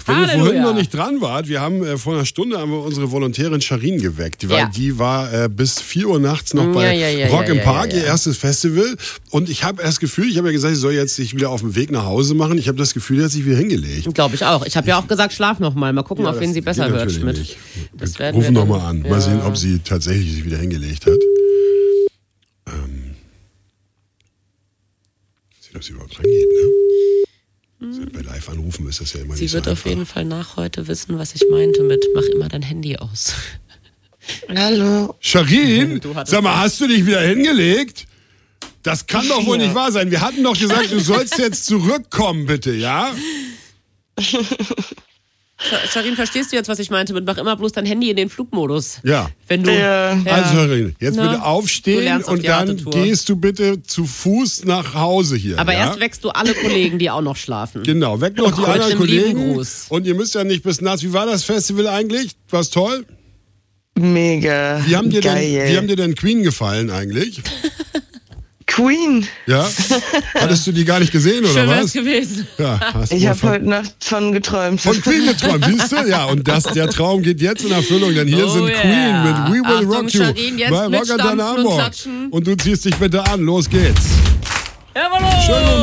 Wenn Halleluja. ihr vorhin noch nicht dran wart, wir haben vor einer Stunde haben wir unsere Volontärin Sharin geweckt. Die war bis 4 Uhr nachts noch bei Rock im Park, ihr erstes Festival. Und ich habe das Gefühl, ich habe ja gesagt, ich soll jetzt sich wieder auf den Weg nach Hause machen. Ich habe das Gefühl, er hat sich wieder hingelegt. Glaube ich auch. Ich habe ja auch gesagt, schlaf noch mal. Mal gucken, auf wen sie besser wird, Schmidt. Wir rufen noch mal an. Mal sehen, ob sie tatsächlich sich wieder hingelegt hat. Sehen, ob sie überhaupt rangeht, ne? Bei Live-Anrufen ist das ja immer Sie nicht so wird einfach. auf jeden Fall nach heute wissen, was ich meinte mit mach immer dein Handy aus. Hallo. Sharin, sag mal, hast du dich wieder hingelegt? Das kann doch wohl nicht wahr sein. Wir hatten doch gesagt, du sollst jetzt zurückkommen, bitte, ja? Sharin, verstehst du jetzt, was ich meinte mit mach immer bloß dein Handy in den Flugmodus? Ja. Wenn du, Also Sharin, jetzt bitte aufstehen und dann gehst du bitte zu Fuß nach Hause hier. Aber erst wächst du alle Kollegen, die auch noch schlafen. Genau, weck noch die Mit anderen einem Kollegen. lieben Gruß. Und ihr müsst ja nicht bis nachts. Wie war das Festival eigentlich? War's toll? Mega. Wie haben dir geil. denn Queen gefallen eigentlich? Queen? Ja? Hattest du die gar nicht gesehen, oder Schön wär's was? gewesen. Ja, Ich habe heute Nacht von geträumt. Von Queen geträumt, siehst du? Ja, und der Traum geht jetzt in Erfüllung, denn hier sind Queen mit We Will Achtung, Rock You Sharin, jetzt bei mit Rock an Stampfen und Hamburg. Klatschen. Und du ziehst dich bitte an, los geht's. Jawohl! Schönen